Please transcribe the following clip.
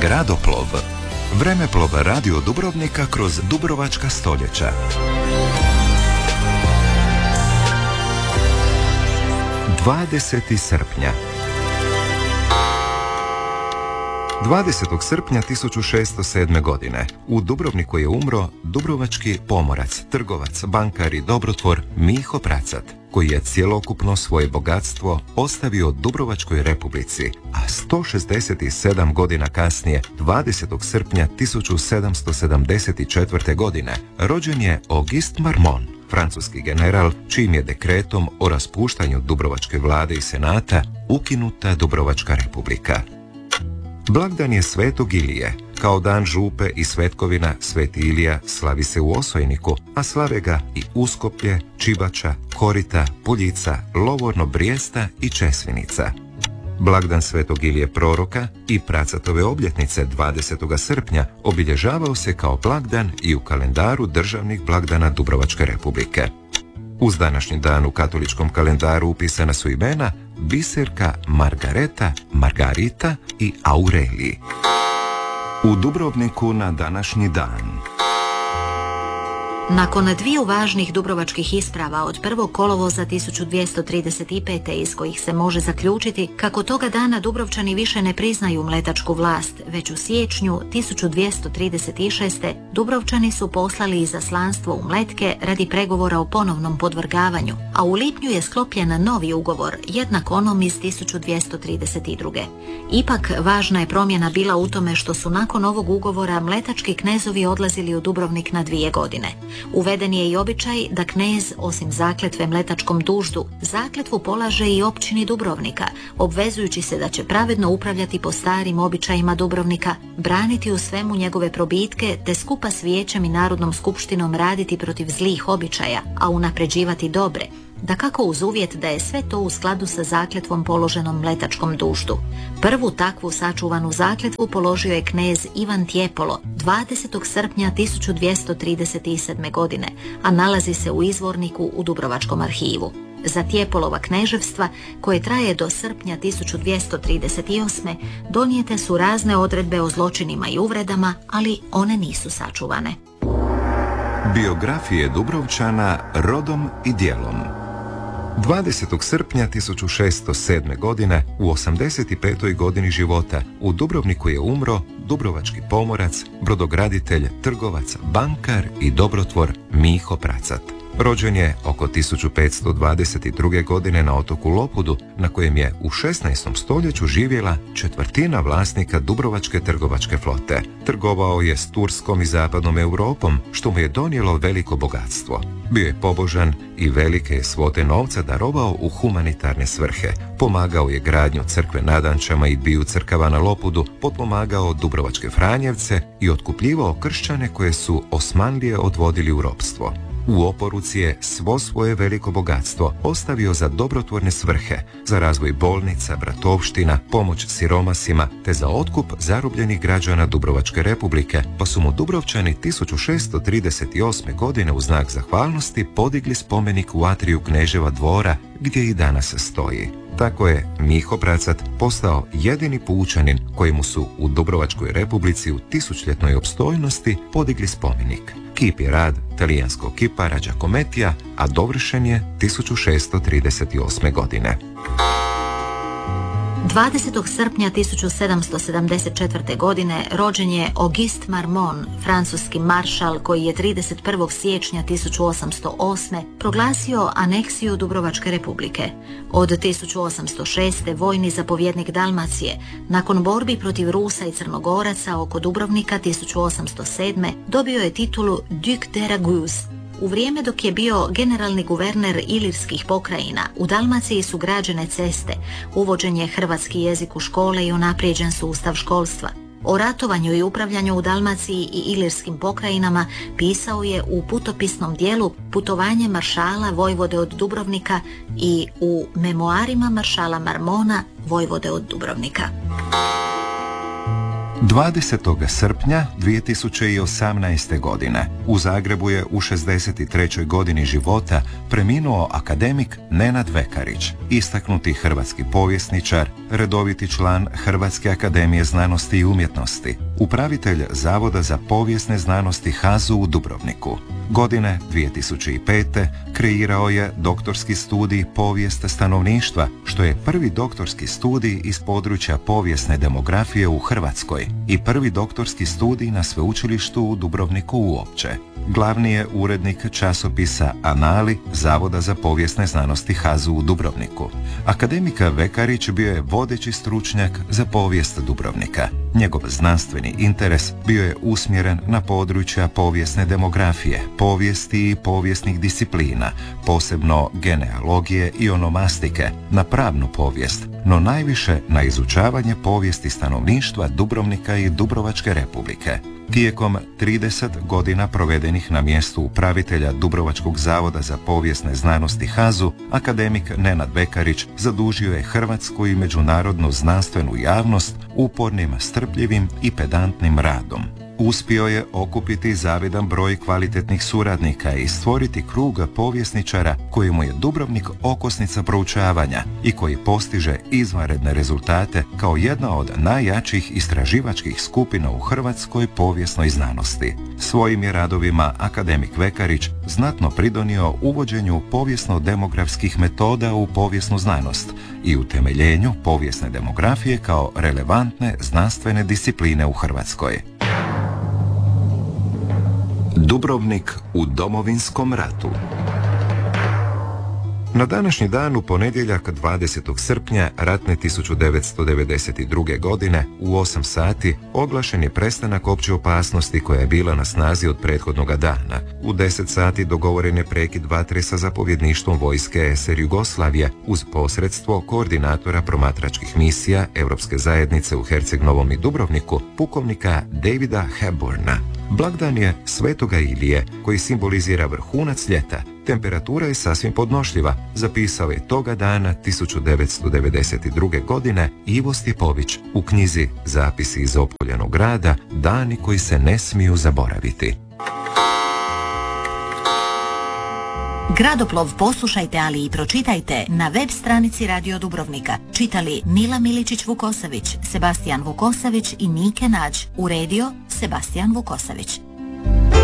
Gradoplov. Vremeplov radio Dubrovnika kroz dubrovačka stoljeća. 20. srpnja. 20. srpnja 1607. godine u Dubrovniku je umro dubrovački pomorac, trgovac, bankar i dobrotvor Miho Pracat, koji je cjelokupno svoje bogatstvo ostavio Dubrovačkoj republici, a 167 godina kasnije, 20. srpnja 1774. godine, rođen je Auguste Marmont, francuski general, čijim je dekretom o raspuštanju Dubrovačke vlade i senata ukinuta Dubrovačka republika. Blagdan je Svetog Ilije. Kao dan župe i svetkovina, Sveti Ilija slavi se u Osojniku, a slave ga i Uskoplje, Čibača, Korita, Puljica, Lovorno, Brijesta i Česvinica. Blagdan Svetog Ilije proroka i Pracatove obljetnice 20. srpnja obilježavao se kao blagdan i u kalendaru državnih blagdana Dubrovačke republike. Uz današnji dan u katoličkom kalendaru upisana su imena Biserka, Margareta, Margarita i Aureliji. U Dubrovniku na današnji dan. Nakon dviju važnih dubrovačkih isprava od 1. kolovoza 1235. iz kojih se može zaključiti kako toga dana Dubrovčani više ne priznaju mletačku vlast, već u siječnju 1236. Dubrovčani su poslali izaslanstvo u Mletke radi pregovora o ponovnom podvrgavanju, a u lipnju je sklopljen novi ugovor, jednak onom iz 1232. Ipak, važna je promjena bila u tome što su nakon ovog ugovora mletački knezovi odlazili u Dubrovnik na 2 godine. Uveden je i običaj da knez, osim zakletve mletačkom duždu, zakletvu polaže i općini Dubrovnika, obvezujući se da će pravedno upravljati po starim običajima Dubrovnika, braniti u svemu njegove probitke, te skupa s vijećem i Narodnom skupštinom raditi protiv zlih običaja, a unapređivati dobre, dakako uz uvjet da je sve to u skladu sa zakletvom položenom mletačkom duždu. Prvu takvu sačuvanu zakletvu položio je knez Ivan Tjepolo 20. srpnja 1237. godine, a nalazi se u izvorniku u Dubrovačkom arhivu. Za Tjepolova kneževstva, koje traje do srpnja 1238. donijete su razne odredbe o zločinima i uvredama, ali one nisu sačuvane. Biografije Dubrovčana rodom i djelom. 20. srpnja 1607. godine, u 85. godini života, u Dubrovniku je umro dubrovački pomorac, brodograditelj, trgovac, bankar i dobrotvor Miho Pracat. Rođen je oko 1522. godine na otoku Lopudu, na kojem je u 16. stoljeću živjela četvrtina vlasnika Dubrovačke trgovačke flote. Trgovao je s Turskom i zapadnom Europom, što mu je donijelo veliko bogatstvo. Bio je pobožan i velike je svote novca darovao u humanitarne svrhe. Pomagao je gradnju crkve na Dančama i dviju crkava na Lopudu, potpomagao Dubrovačke Franjevce i otkupljivao kršćane koje su Osmanlije odvodili u ropstvo. U oporuci je svo svoje veliko bogatstvo ostavio za dobrotvorne svrhe, za razvoj bolnica, bratovština, pomoć siromasima, te za otkup zarobljenih građana Dubrovačke republike, pa su mu Dubrovčani 1638. godine u znak zahvalnosti podigli spomenik u atriju kneževa dvora, gdje i danas stoji. Tako je Miho Pracat postao jedini pučanin kojemu su u Dubrovačkoj republici u tisućljetnoj opstojnosti podigli spomenik. Kip je rad talijanskog kipara Giacomettija, a dovršen je 1638. godine. 20. srpnja 1774. godine rođen je Auguste Marmont, francuski maršal koji je 31. siječnja 1808. proglasio aneksiju Dubrovačke republike. Od 1806. vojni zapovjednik Dalmacije, nakon borbi protiv Rusa i Crnogoraca oko Dubrovnika 1807. dobio je titulu Duc de Raguse. U vrijeme dok je bio generalni guverner ilirskih pokrajina, u Dalmaciji su građene ceste, uvođen je hrvatski jezik u škole i unaprijeđen sustav školstva. O ratovanju i upravljanju u Dalmaciji i ilirskim pokrajinama pisao je u putopisnom dijelu Putovanje maršala Vojvode od Dubrovnika i u memoarima maršala Marmona Vojvode od Dubrovnika. 20. srpnja 2018. godine u Zagrebu je u 63. godini života preminuo akademik Nenad Vekarić, istaknuti hrvatski povjesničar, redoviti član Hrvatske akademije znanosti i umjetnosti, upravitelj Zavoda za povijesne znanosti HAZU u Dubrovniku. Godine 2005. kreirao je doktorski studij povijest stanovništva, što je prvi doktorski studij iz područja povijesne demografije u Hrvatskoj i prvi doktorski studij na sveučilištu u Dubrovniku uopće. Glavni je urednik časopisa Anali Zavoda za povijesne znanosti HAZU u Dubrovniku. Akademik Vekarić bio je vodeći stručnjak za povijest Dubrovnika. Njegov znanstveni interes bio je usmjeren na područja povijesne demografije, povijesti i povijesnih disciplina, posebno genealogije i onomastike, na pravnu povijest, no najviše na izučavanje povijesti stanovništva Dubrovnika i Dubrovačke republike. Tijekom 30 godina provedenih na mjestu upravitelja Dubrovačkog zavoda za povijesne znanosti HAZU, akademik Nenad Vekarić zadužio je hrvatsku i međunarodnu znanstvenu javnost upornim, strpljivim i pedantnim radom. Uspio je okupiti zavidan broj kvalitetnih suradnika i stvoriti krug povjesničara kojemu je Dubrovnik okosnica proučavanja i koji postiže izvanredne rezultate kao jedna od najjačih istraživačkih skupina u hrvatskoj povijesnoj znanosti. Svojim je radovima akademik Vekarić znatno pridonio uvođenju povijesno-demografskih metoda u povijesnu znanost i utemeljenju povijesne demografije kao relevantne znanstvene discipline u Hrvatskoj. Dubrovnik u Domovinskom ratu. Na današnji dan u ponedjeljak 20. srpnja ratne 1992. godine u 8 sati oglašen je prestanak opće opasnosti koja je bila na snazi od prethodnoga dana. U 10 sati dogovoren je prekid vatre sa zapovjedništvom vojske SR Jugoslavije uz posredstvo koordinatora promatračkih misija Europske zajednice u Herceg Novom i Dubrovniku, pukovnika Davida Hepburna. Blagdan je Svetoga Ilije koji simbolizira vrhunac ljeta. Temperatura je sasvim podnošljiva, zapisao je toga dana 1992. godine Ivo Stjepović u knjizi Zapisi iz opkoljenog grada, dani koji se ne smiju zaboraviti. Gradoplov poslušajte, ali i pročitajte na web stranici Radio Dubrovnika. Čitali Nila Miličić-Vukosavić, Sebastijan Vukosavić i Nike Nađ. Uredio Sebastijan Vukosavić.